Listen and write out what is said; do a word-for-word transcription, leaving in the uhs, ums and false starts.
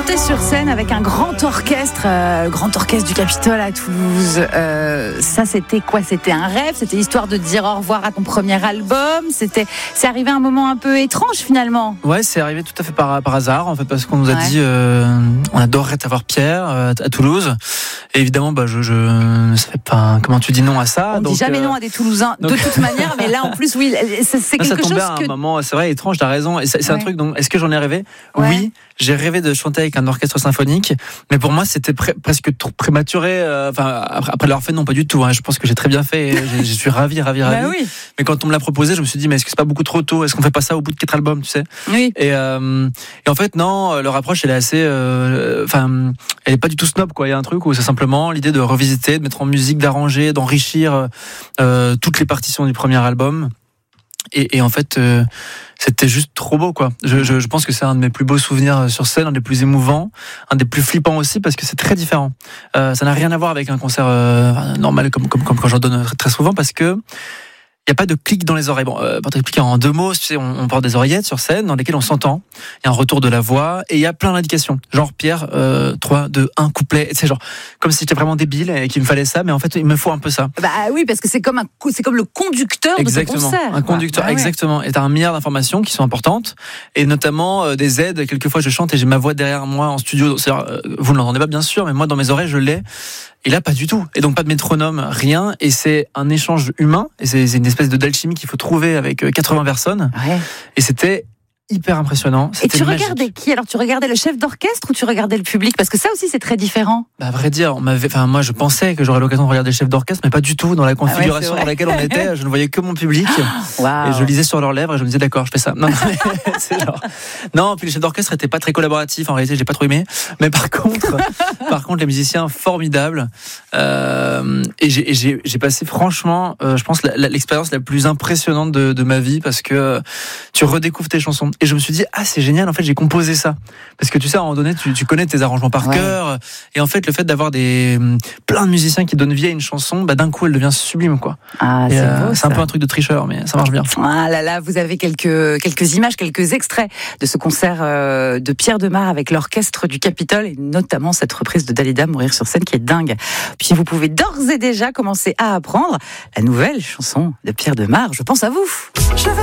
montez sur scène avec un grand orchestre, euh, le grand orchestre du Capitole à Toulouse. Euh, ça, c'était quoi ? C'était un rêve ? C'était histoire de dire au revoir à ton premier album ? C'était, c'est arrivé à un moment un peu étrange finalement. Ouais, c'est arrivé tout à fait par, par hasard, en fait, parce qu'on nous a Ouais. dit, euh, on adorerait t'avoir Pierre euh, à Toulouse. Et évidemment, bah, je, je ne savais pas comment tu dis non à ça. On ne donc, dit jamais euh, non à des Toulousains donc... de toute manière, mais là en plus, oui, c'est, c'est non, quelque ça tombait chose à un que. moment, c'est vrai, étrange, t'as raison. Et c'est, c'est Ouais. un truc, donc, est-ce que j'en ai rêvé ? Ouais. Oui, j'ai rêvé de chanter avec un orchestre symphonique, mais pour moi, c'était pré- presque trop prématuré. euh, Enfin, après, après l'avoir fait, non, pas du tout. Hein, je pense que j'ai très bien fait. Et je, je suis ravi, ravi, ravi. Bah oui. Mais quand on me l'a proposé, je me suis dit, mais est-ce que c'est pas beaucoup trop tôt ? Est-ce qu'on fait pas ça au bout de quatre albums, tu sais ? Oui. Et, euh, et en fait, non, leur approche, elle est assez. euh, Enfin, elle est pas du tout snob, quoi. Il y a un truc où c'est simplement l'idée de revisiter, de mettre en musique, d'arranger, d'enrichir euh, toutes les partitions du premier album. Et, et en fait, euh, c'était juste trop beau, quoi. Je, je, je pense que c'est un de mes plus beaux souvenirs sur scène, un des plus émouvants, un des plus flippants aussi, parce que c'est très différent. Euh, ça n'a rien à voir avec un concert euh, normal, comme, comme, comme quand j'en donne très, très souvent, parce que il n'y a pas de clic dans les oreilles. Bon, euh, pour t'expliquer en deux mots, tu sais, on, on porte des oreillettes sur scène dans lesquelles on s'entend. Il y a un retour de la voix et il y a plein d'indications. Genre, Pierre, euh, trois, deux, un couplet. C'est genre, comme si j'étais vraiment débile et qu'il me fallait ça, mais en fait, il me faut un peu ça. Bah oui, parce que c'est comme un, c'est comme le conducteur Exactement, de ton concert. un conducteur, Ah ouais. exactement. Et t'as un milliard d'informations qui sont importantes, et notamment euh, des aides. Quelquefois, je chante et j'ai ma voix derrière moi en studio. C'est-à-dire, euh, vous ne l'entendez pas, bien sûr, mais moi, dans mes oreilles, je l'ai. Et là, pas du tout. Et donc, pas de métronome, rien. Et c'est un échange humain. Et c'est, c'est une espèce de d'alchimie qu'il faut trouver avec quatre-vingts personnes. Ouais. Et c'était hyper impressionnant. Et C'était tu magique. regardais qui ? Alors, tu regardais le chef d'orchestre ou tu regardais le public ? Parce que ça aussi, c'est très différent. Bah, à vrai dire, on m'avait, enfin, moi, je pensais que j'aurais l'occasion de regarder le chef d'orchestre, mais pas du tout. Dans la configuration Ah ouais, dans laquelle on était, je ne voyais que mon public. Waouh. Et je lisais sur leurs lèvres et je me disais d'accord, je fais ça. Non, non, mais c'est genre... non, puis le chef d'orchestre était pas très collaboratif. En réalité, j'ai pas trop aimé. Mais par contre, par contre, les musiciens formidables. Euh, et j'ai, et j'ai, j'ai passé franchement, euh, je pense la, la, l'expérience la plus impressionnante de, de ma vie, parce que tu redécouvres tes chansons. Et je me suis dit, ah, c'est génial. En fait, j'ai composé ça. Parce que tu sais, à un moment donné, tu, tu connais tes arrangements par Ouais. cœur. Et en fait, le fait d'avoir des plein de musiciens qui donnent vie à une chanson, bah d'un coup, elle devient sublime, quoi. Ah, Et, c'est euh, beau, c'est un ça. peu un truc de tricheur, mais ça marche bien. Ah là là, vous avez quelques, quelques images, quelques extraits de ce concert euh, de Pierre Demar avec l'orchestre du Capitole, et notamment cette reprise de Dalida, Mourir sur scène, qui est dingue. Puis vous pouvez d'ores et déjà commencer à apprendre la nouvelle chanson de Pierre Demar. Je pense à vous. Je veux